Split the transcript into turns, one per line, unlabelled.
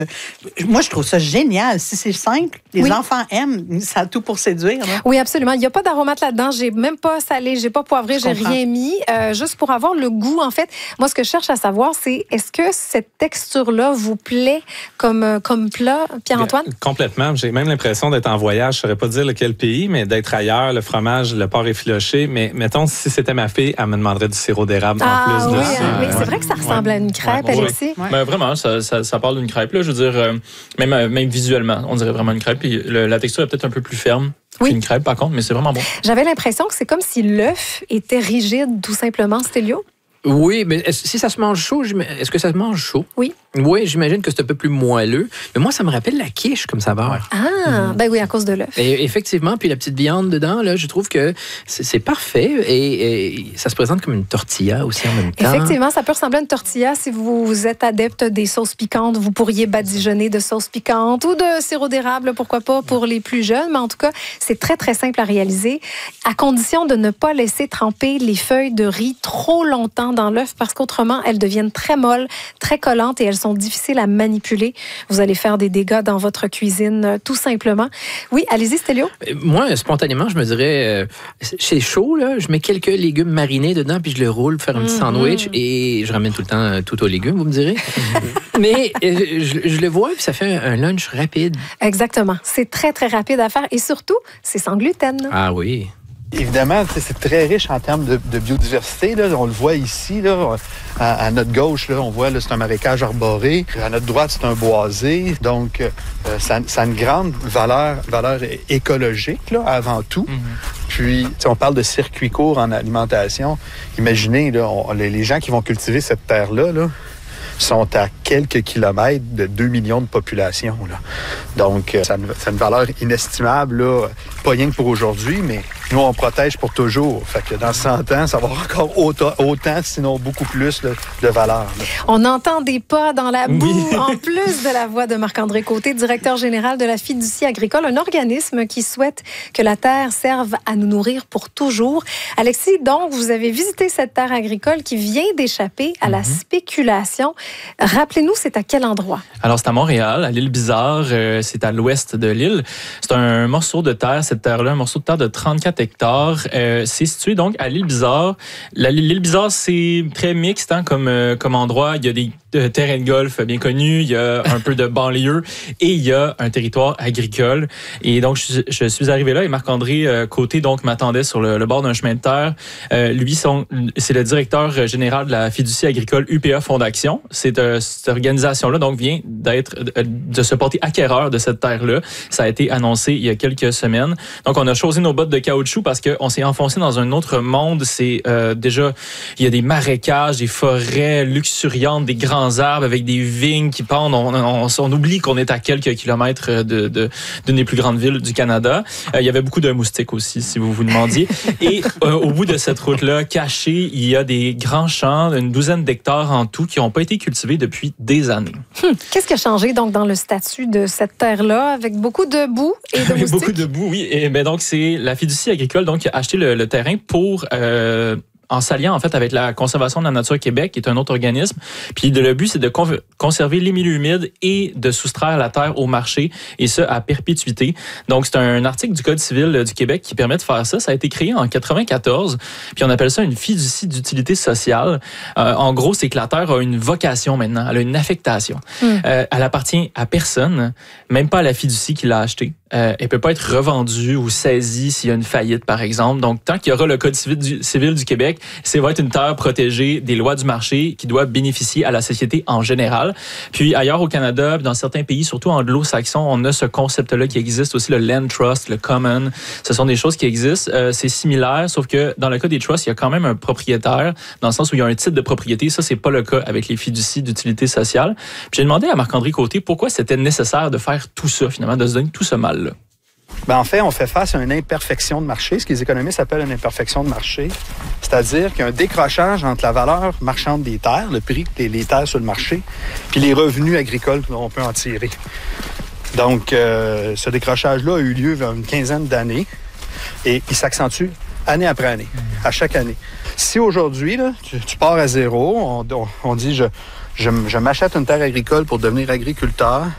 Moi, je trouve ça génial. Si c'est simple, les enfants aiment, ça a tout pour séduire. Là.
Oui, absolument. Il n'y a pas d'aromate là-dedans. J'ai même pas salé, j'ai pas poivré, j'ai rien mis. Juste pour avoir le goût, en fait. Moi, ce que je cherche à savoir, c'est est-ce que cette texture-là vous plaît comme plat, Pierre-Antoine?
Complètement. J'ai même l'impression d'être en voyage. Je ne saurais pas dire lequel pays, mais d'être ailleurs, le fromage, le porc effiloché. Mais mettons, si c'était ma fille, elle me demanderait du sirop d'érable en plus de ça.
Oui, c'est vrai que ça ressemble à une crêpe, Alexis.
Ouais. Mais vraiment, ça parle d'une crêpe. Là, je veux dire, même visuellement, on dirait vraiment une crêpe. Puis la texture est peut-être un peu plus ferme qu'une crêpe, par contre, mais c'est vraiment bon.
J'avais l'impression que c'est comme si l'œuf était rigide, tout simplement, Stélio.
Oui, mais si ça se mange chaud, est-ce que ça se mange chaud?
Oui.
Oui, j'imagine que c'est un peu plus moelleux. Mais moi, ça me rappelle la quiche comme saveur.
Ben oui, à cause de l'œuf.
Et effectivement, puis la petite viande dedans, là, je trouve que c'est parfait. Et ça se présente comme une tortilla aussi en même temps.
Effectivement, ça peut ressembler à une tortilla. Si vous êtes adepte des sauces piquantes, vous pourriez badigeonner de sauce piquante ou de sirop d'érable, pourquoi pas, pour les plus jeunes. Mais en tout cas, c'est très, très simple à réaliser, à condition de ne pas laisser tremper les feuilles de riz trop longtemps dans l'œuf, parce qu'autrement, elles deviennent très molles, très collantes et elles sont difficiles à manipuler. Vous allez faire des dégâts dans votre cuisine, tout simplement. Oui, allez-y, Stélio.
Moi, spontanément, je me dirais, c'est chaud, là, je mets quelques légumes marinés dedans, puis je le roule pour faire un petit sandwich, et je ramène tout le temps tout aux légumes, vous me direz. Mais je le vois, puis ça fait un lunch rapide.
Exactement. C'est très, très rapide à faire, et surtout, c'est sans gluten.
Ah oui.
Évidemment, c'est très riche en termes de biodiversité. Là. On le voit ici, là, à notre gauche, là, on voit là, c'est un marécage arboré. À notre droite, c'est un boisé. Donc, ça a une grande valeur écologique, là, avant tout. Puis, on parle de circuits courts en alimentation. Imaginez, là, les gens qui vont cultiver cette terre-là, là, sont à quelques kilomètres de 2 millions de population. Là. Donc, ça a une valeur inestimable, là, pas rien que pour aujourd'hui, mais nous, on protège pour toujours. Fait que dans 100 ans, ça va avoir encore autant sinon beaucoup plus là, de valeur. Là.
On entend des pas dans la boue, en plus de la voix de Marc-André Côté, directeur général de la Fiducie agricole, un organisme qui souhaite que la terre serve à nous nourrir pour toujours. Alexis, donc, vous avez visité cette terre agricole qui vient d'échapper à la spéculation. Rappelez-nous, c'est à quel endroit?
Alors, c'est à Montréal, à l'île Bizarre. C'est à l'ouest de l'île. C'est un morceau de terre, cette terre-là, un morceau de terre de 34 hectares. C'est situé donc à l'île Bizarre. L'île Bizarre, c'est très mixte comme endroit. Il y a des terrains de golf bien connus, il y a un peu de banlieue et il y a un territoire agricole. Et donc, je suis arrivé là et Marc-André Côté donc m'attendait sur le bord d'un chemin de terre. Lui, c'est le directeur général de la Fiducie agricole UPA Fondation. Cette organisation-là donc vient de se porter acquéreur de cette terre-là. Ça a été annoncé il y a quelques semaines. Donc, on a chaussé nos bottes de caoutchouc parce qu'on s'est enfoncé dans un autre monde. C'est déjà, il y a des marécages, des forêts luxuriantes, des grands arbres avec des vignes qui pendent. On oublie qu'on est à quelques kilomètres d'une des plus grandes villes du Canada. Il y avait beaucoup de moustiques aussi, si vous vous demandiez. Et au bout de cette route-là, cachée, il y a des grands champs, une douzaine d'hectares en tout, qui n'ont pas été cultivés depuis des années.
Qu'est-ce qui a changé donc dans le statut de cette terre-là, avec beaucoup de boue et de moustiques?
Beaucoup de boue, oui. Et donc c'est la Fiducie agricole donc qui a acheté le terrain pour en s'alliant en fait avec la Conservation de la Nature Québec, qui est un autre organisme. Puis le but, c'est de conserver les milieux humides et de soustraire la terre au marché, et ça à perpétuité. Donc, c'est un article du Code civil du Québec qui permet de faire ça. Ça a été créé en 94, puis on appelle ça une fiducie d'utilité sociale. En gros, c'est que la terre a une vocation maintenant, elle a une affectation. Elle appartient à personne, même pas à la fiducie qui l'a achetée. Elle peut pas être revendue ou saisie s'il y a une faillite, par exemple. Donc, tant qu'il y aura le Code civil du Québec, ça va être une terre protégée des lois du marché qui doit bénéficier à la société en général. Puis, ailleurs au Canada, dans certains pays, surtout anglo-saxons, on a ce concept-là qui existe aussi, le land trust, le common. Ce sont des choses qui existent. C'est similaire, sauf que dans le cas des trusts, il y a quand même un propriétaire, dans le sens où il y a un titre de propriété. Ça, c'est pas le cas avec les fiducies d'utilité sociale. Puis, j'ai demandé à Marc-André Côté pourquoi c'était nécessaire de faire tout ça, finalement, de se donner tout ce mal-là.
Ben, en fait, on fait face à une imperfection de marché, ce que les économistes appellent une imperfection de marché. C'est-à-dire qu'il y a un décrochage entre la valeur marchande des terres, le prix des terres sur le marché, puis les revenus agricoles qu'on peut en tirer. Donc, ce décrochage-là a eu lieu il y a une quinzaine d'années et il s'accentue année après année, à chaque année. Si aujourd'hui, là, tu pars à zéro, on dit je m'achète une terre agricole pour devenir agriculteur,